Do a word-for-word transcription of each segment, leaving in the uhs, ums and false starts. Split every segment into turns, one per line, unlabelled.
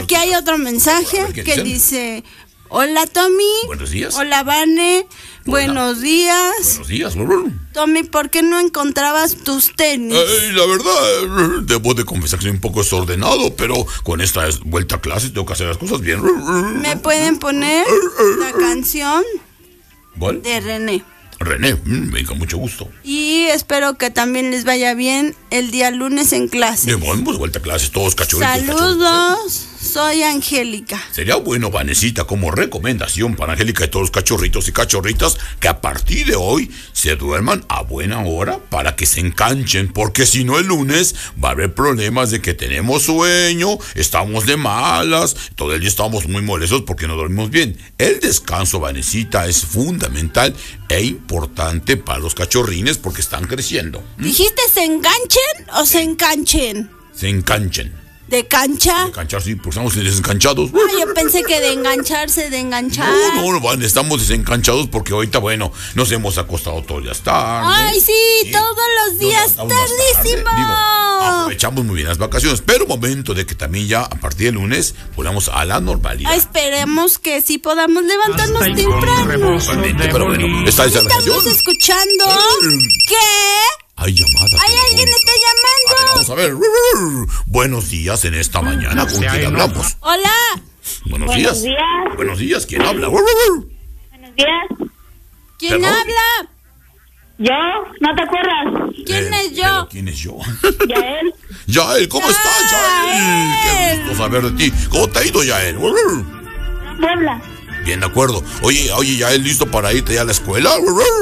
aquí hay otro mensaje
ver,
que dice: hola, Tommy.
Buenos días.
Hola, Vane.
Hola.
Buenos días.
Buenos días.
Tommy, ¿por qué no encontrabas tus tenis?
Eh, la verdad, debo de confesar que soy un poco desordenado, pero con esta vuelta a clase tengo que hacer las cosas bien.
¿Me pueden poner la canción
¿Cuál?
de René?
René, mm, venga, mucho gusto.
Y espero que también les vaya bien el día lunes en clase.
De bueno, pues vuelta a clases, todos cachorritos.
Saludos,
cachorritos, ¿eh?
soy Angélica.
Sería bueno, Vanesita, como recomendación para Angélica y todos los cachorritos y cachorritas, que a partir de hoy se duerman a buena hora para que se enganchen, porque si no el lunes va a haber problemas de que tenemos sueño, estamos de malas, todo el día estamos muy molestos porque no dormimos bien. El descanso, Vanesita, es fundamental e importante para los cachorrines porque están creciendo. ¿Mm?
¿Dijiste se enganchen o se enganchen?
Se enganchen.
¿De cancha?
De canchar, sí, porque estamos desencanchados.
Ah, yo pensé que de engancharse, de enganchar.
No, no, no, estamos desencanchados porque ahorita, bueno, nos hemos acostado todos los días tarde.
Ay, sí,
¿sí?
todos los días
Nos levantamos más
tardísimo.
tarde. Digo, aprovechamos muy bien las vacaciones, pero momento de que también ya a partir del lunes volvamos a la normalidad.
Ah, esperemos que sí podamos levantarnos temprano.
Totalmente, pero bueno, ¿está esa la
¿Estamos
canción?
escuchando? ¿Qué?
Hay llamada.
¿Hay alguien está
A ver,
llamando?
vamos a ver. Buenos días en esta mañana. ¿Con quién hablamos?
Hola.
Buenos,
Buenos
días.
días.
Buenos días. ¿Quién habla?
Buenos días.
¿Quién
¿Perdón?
habla?
¿Yo? ¿No te acuerdas?
¿Quién
Eh,
es yo?
pero ¿Quién es yo?
Yael.
Yael, ¿cómo estás, Yael? Qué gusto saber de ti. ¿Cómo te ha ido, Yael?
Puebla.
Bien, de acuerdo. Oye, oye, Yael, ¿listo para irte ya a la escuela?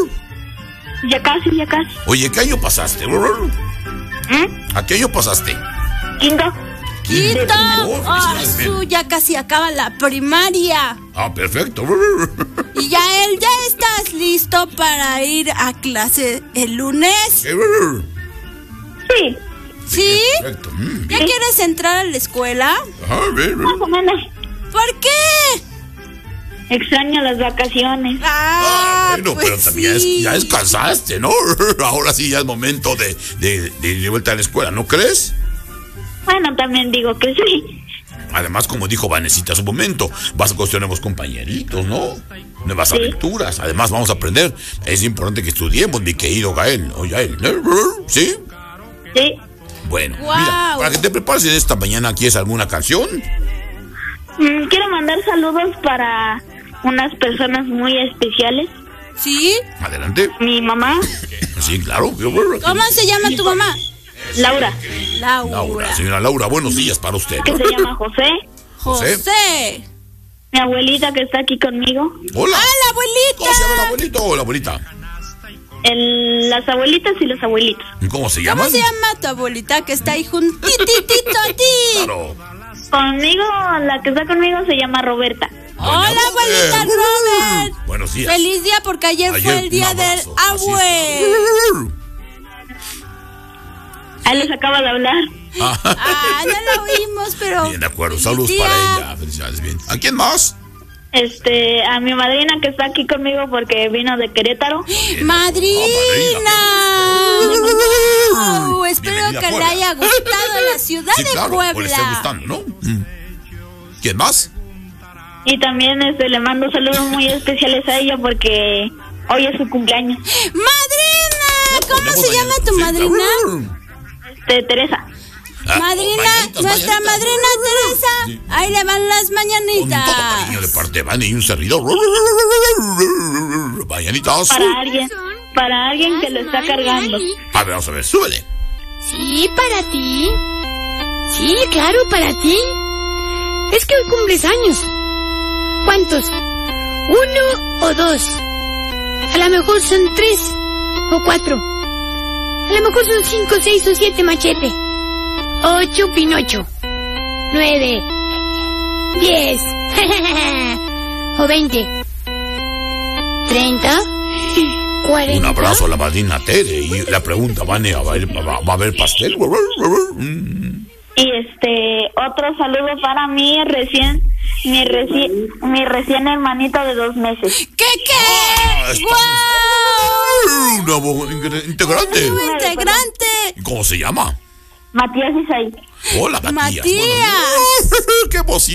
Ya casi, ya casi.
Oye, ¿qué año pasaste?
¿Eh?
¿A qué año pasaste?
Quinto.
Quito.
Oh,
Ah,
felicidades,
su, ya casi acaba la primaria.
Ah, perfecto.
Y ya él, ¿ya estás listo para ir a clase el lunes?
Sí,
¿Sí?
Perfecto. Mm,
¿Ya quieres entrar a la escuela?
Ajá, bien, bien.
más o menos.
¿Por qué?
Extraño las vacaciones.
Ah,
Bueno,
pues
pero también
sí.
ya, es- ya descansaste, ¿no? Ahora sí ya es momento de, de, de ir de vuelta a la escuela, ¿no crees?
Bueno, también digo que sí.
Además, como dijo Vanesita hace un momento, vas a conocer nuevos compañeritos, ¿no? Nuevas
Sí.
aventuras. Además, vamos a aprender. Es importante que estudiemos, mi querido Gael. ¿O Yael? ¿Sí?
Sí.
Bueno,
Guau.
mira, para que te prepares en esta mañana, ¿quieres alguna canción?
Mm, quiero mandar saludos para unas personas muy especiales.
¿Sí?
Adelante.
Mi mamá,
Sí, claro.
¿Cómo se llama tu mamá?
Laura,
Laura.
Laura, señora Laura, buenos días para usted.
que se llama José.
José.
José.
Mi abuelita que está aquí conmigo.
Hola.
¡Ah, la abuelita!
¿Cómo se llama el abuelito o la abuelita?
El, las abuelitas y los abuelitos.
¿Cómo se llama?
¿Cómo se llama tu abuelita que está ahí juntititito a ti?
Claro.
Conmigo, la que está conmigo se llama Roberta.
Hola,
Doña
abuelita
Robert.
Robert.
Buenos días.
Feliz día porque ayer,
Ayer,
fue el día
un
del
abrazo. Así es.
abuelo.
Ahí les acaba de hablar.
Ah, no la oímos, pero...
Bien, de acuerdo.
feliz
Saludos
día.
para ella. Felicidades, bien. ¿A quién más?
Este, a mi madrina que está aquí conmigo porque vino de Querétaro.
¡Madrina!
Ah,
Oh, espero
Bienvenida,
que le
Puebla.
haya gustado la ciudad
Sí,
de
claro. O le esté
Puebla.
gustando, ¿no? Mm. ¿Quién más?
Y también este, le mando saludos muy especiales a ella porque hoy es su cumpleaños.
¡Madrina! ¿Cómo
Ponemos
se llama
mañana.
tu
Sí,
madrina?
claro.
Este, Teresa.
Ah,
Madrina,
mañanitas,
nuestra
mañanitas.
madrina Teresa.
Sí.
Ahí le van las
Con
mañanitas.
todo cariño de parte de Vane y un servidor. Mañanitas.
Para alguien, para alguien que lo está cargando.
A ver, vamos a ver, súbele.
Sí, para ti. Sí, claro, para ti. Es que hoy cumples años. ¿Cuántos? ¿Uno o dos? A lo mejor son tres o cuatro. A lo mejor son cinco, seis o siete, Machete. Ocho, Pinocho. Nueve. Diez. O veinte. Treinta. Cuarenta.
Un abrazo a la madrina Tere. Y la pregunta, Vane, ¿va a haber, va, va a haber pastel? Mm.
Y este, otro saludo para mi recién, mi recién, mi recién hermanito de dos meses.
¿Qué, qué?
Ah, estamos-
¡Guau!
Un nuevo ingre- integrante.
Nuevo integrante.
¿Cómo se llama?
Matías Isaí.
Hola, Matías.
Matías.
Buenos días. ¡Qué emoción!